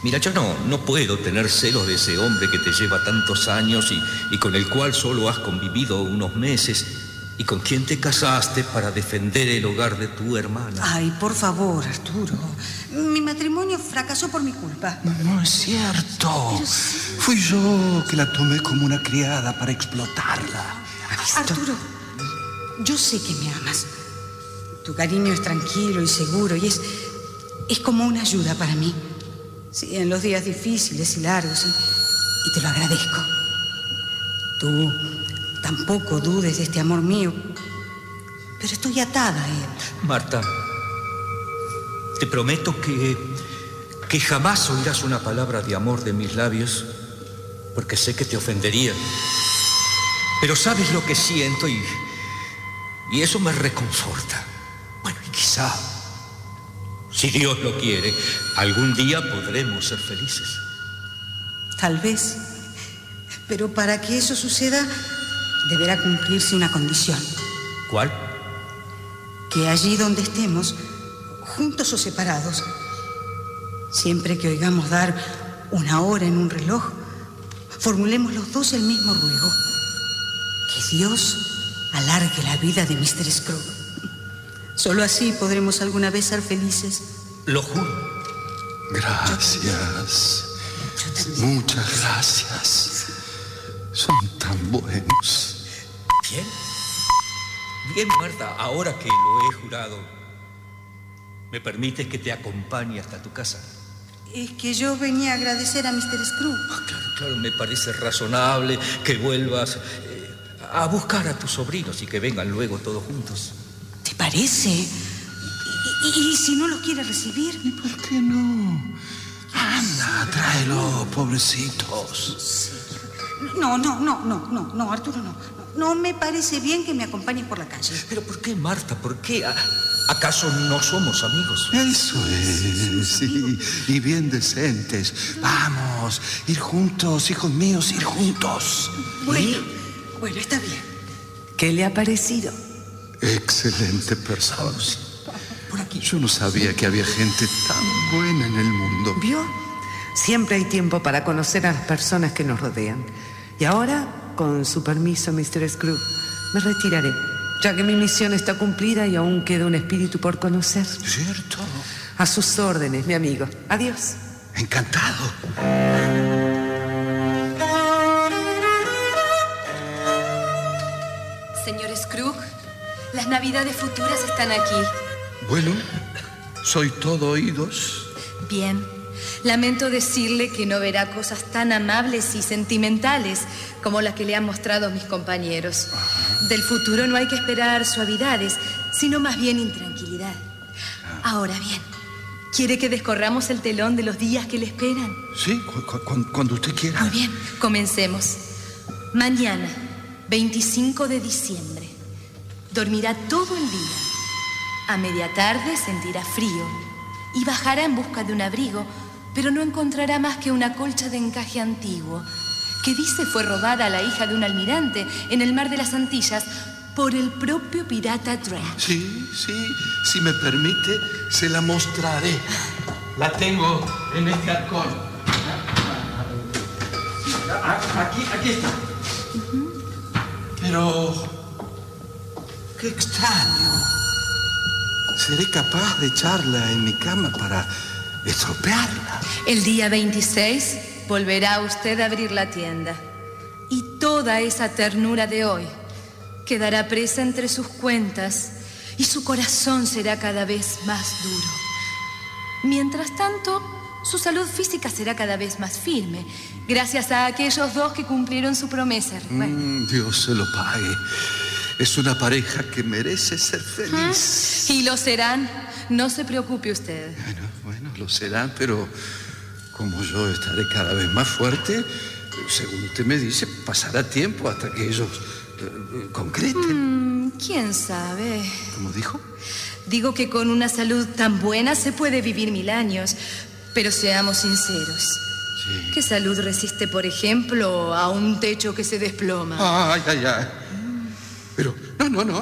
Mira, yo no puedo tener celos de ese hombre que te lleva tantos años y con el cual solo has convivido unos meses y con quien te casaste para defender el hogar de tu hermana. Ay, por favor, Arturo. Mi matrimonio fracasó por mi culpa. No es cierto. Sí. Fui yo que la tomé como una criada para explotarla. Arturo, yo sé que me amas. Tu cariño es tranquilo y seguro y es como una ayuda para mí. Sí, en los días difíciles y largos, y te lo agradezco. Tú tampoco dudes de este amor mío, pero estoy atada a él. Marta, te prometo que jamás oirás una palabra de amor de mis labios, porque sé que te ofendería. Pero sabes lo que siento y eso me reconforta. Bueno, y quizá, si Dios lo quiere, algún día podremos ser felices. Tal vez. Pero para que eso suceda, deberá cumplirse una condición. ¿Cuál? Que allí donde estemos, juntos o separados, siempre que oigamos dar una hora en un reloj, formulemos los dos el mismo ruego. Que Dios alargue la vida de Mr. Scrooge. Solo así podremos alguna vez ser felices. Lo juro. Gracias. Muchas gracias. Son tan buenos. Bien. Bien, Marta, ahora que lo he jurado, ¿me permites que te acompañe hasta tu casa? Es que yo venía a agradecer a Mr. Scrooge. Claro, me parece razonable que vuelvas a buscar a tus sobrinos y que vengan luego todos juntos. ¿Te parece? ¿Y si no los quiere recibir? ¿Y por qué no? Anda, tráelo, pobrecitos. No, Arturo, no. No me parece bien que me acompañes por la calle. ¿Pero por qué, Marta? ¿Por qué? ¿Acaso no somos amigos? Eso es, sí. Y bien decentes. Vamos, ir juntos, hijos míos, ir juntos. Bueno, está bien. ¿Qué le ha parecido? Excelente persona. Por aquí. Yo no sabía que había gente tan buena en el mundo. ¿Vio? Siempre hay tiempo para conocer a las personas que nos rodean. Y ahora, con su permiso, Mr. Scrooge, me retiraré, ya que mi misión está cumplida y aún queda un espíritu por conocer. ¿Cierto? A sus órdenes, mi amigo. Adiós. Encantado. Señor Scrooge, las navidades futuras están aquí. Bueno, soy todo oídos. Bien. Lamento decirle que no verá cosas tan amables y sentimentales como las que le han mostrado mis compañeros. Del futuro no hay que esperar suavidades, sino más bien intranquilidad. Ahora bien, ¿quiere que descorramos el telón de los días que le esperan? Sí, cuando usted quiera. Muy bien, comencemos. Mañana, 25 de diciembre, dormirá todo el día. A media tarde sentirá frío y bajará en busca de un abrigo, pero no encontrará más que una colcha de encaje antiguo, que dice fue robada a la hija de un almirante en el mar de las Antillas por el propio pirata Drake. Sí, si me permite, se la mostraré. La tengo en este arcón. Aquí está. Pero, qué extraño. ¿Seré capaz de echarla en mi cama para estropearla? El día 26 volverá usted a abrir la tienda y toda esa ternura de hoy quedará presa entre sus cuentas y su corazón será cada vez más duro. Mientras tanto, su salud física será cada vez más firme, gracias a aquellos dos que cumplieron su promesa. Dios se lo pague. Es una pareja que merece ser feliz. Y lo serán, no se preocupe usted. Bueno, lo serán, pero como yo estaré cada vez más fuerte, según usted me dice, pasará tiempo hasta que ellos concreten. ¿Quién sabe? ¿Cómo dijo? Digo que con una salud tan buena se puede vivir 1000 años, pero seamos sinceros. Sí. ¿Qué salud resiste, por ejemplo, a un techo que se desploma? Ay. Pero, no.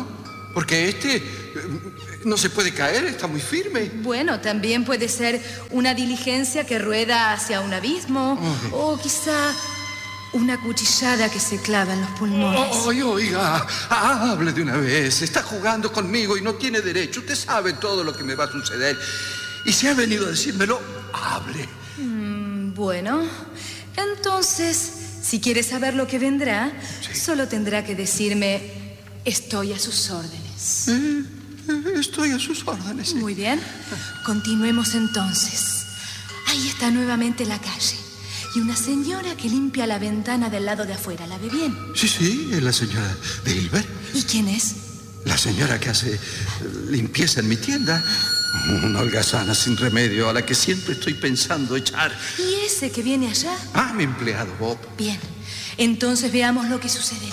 porque este no se puede caer, está muy firme. Bueno, también puede ser una diligencia que rueda hacia un abismo, o quizá una cuchillada que se clava en los pulmones. Oiga, hable de una vez. Está jugando conmigo y no tiene derecho. Usted sabe todo lo que me va a suceder. Y si ha venido a decírmelo, hable. Bueno, entonces, si quiere saber lo que vendrá, solo tendrá que decirme: estoy a sus órdenes. Estoy a sus órdenes. Muy bien, continuemos entonces. Ahí está nuevamente la calle. Y una señora que limpia la ventana del lado de afuera. ¿La ve bien? Sí, es la señora Dilbert. ¿Y quién es? La señora que hace limpieza en mi tienda. Una holgazana sin remedio a la que siempre estoy pensando echar. ¿Y ese que viene allá? Mi empleado, Bob. Bien, entonces veamos lo que sucederá.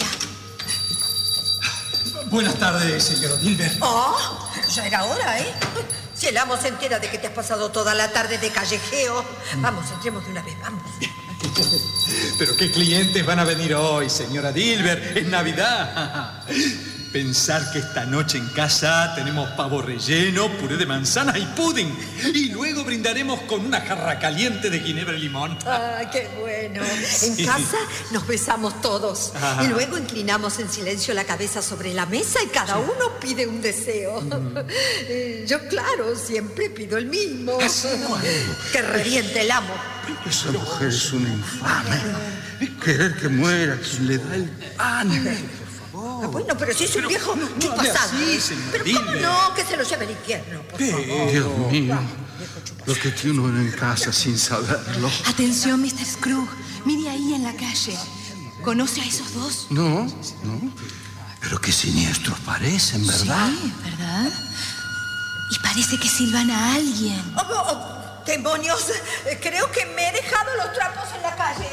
Buenas tardes, señora Dilbert. Ya era hora, ¿eh? Si el amo se entera de que te has pasado toda la tarde de callejeo. Vamos, entremos de una vez, vamos. Pero qué clientes van a venir hoy, señora Dilbert. Es Navidad. Pensar que esta noche en casa tenemos pavo relleno, puré de manzanas y pudding. Y luego brindaremos con una jarra caliente de ginebra y limón. ¡Qué bueno! En casa nos besamos todos. Y luego inclinamos en silencio la cabeza sobre la mesa y cada uno pide un deseo. Yo, claro, siempre pido el mismo. Que reviente el amo. Esa mujer es una infame. Querer que muera quien le da el pan. Bueno, pero si es un viejo muy pasado. Pero ¿cómo no? Que se lo lleve el infierno, por favor. Dios mío, lo que tiene uno en casa sin saberlo. Atención, Mr. Scrooge. Mire ahí en la calle. ¿Conoce a esos dos? No. Pero qué siniestros parecen, ¿verdad? Sí, ¿verdad? Y parece que silban a alguien. ¡Demonios! Creo que me he dejado los trapos en la calle.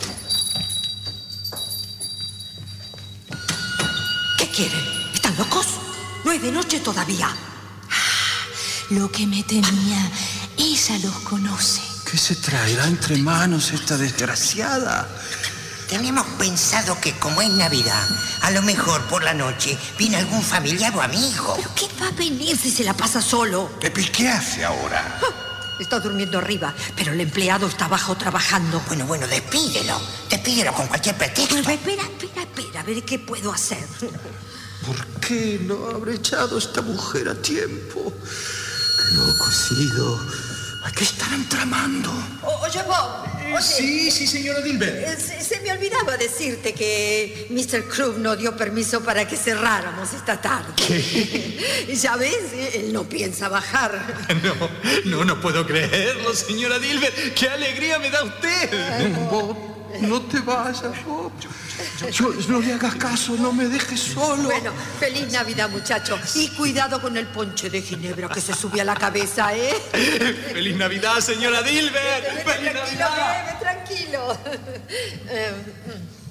¿Qué quieren? ¿Están locos? No es de noche todavía. Lo que me temía. Ella los conoce. ¿Qué se traerá entre manos esta desgraciada? Tenemos pensado que como es Navidad, a lo mejor por la noche viene algún familiar o amigo. ¿Pero qué va a venir si se la pasa solo? Pepe, ¿qué hace ahora? Está durmiendo arriba, pero el empleado está abajo trabajando. Bueno, despídelo con cualquier pretexto. Espera, a ver qué puedo hacer. ¿Por qué no habré echado a esta mujer a tiempo? Qué loco he sido. ¿A qué estarán tramando? Oye, Bob. Sí, señora Dilbert. Se me olvidaba decirte que Mr. Scrooge no dio permiso para que cerráramos esta tarde. ¿Qué? Ya ves, él no piensa bajar. No puedo creerlo, señora Dilbert. ¡Qué alegría me da usted! Bob, no te vayas, Bob. No le hagas caso, no me dejes solo. Bueno, feliz Navidad, muchacho. Y cuidado con el ponche de ginebra que se sube a la cabeza, ¿eh? ¡Feliz Navidad, señora Dilbert! ¡Feliz Navidad! Tranquilo.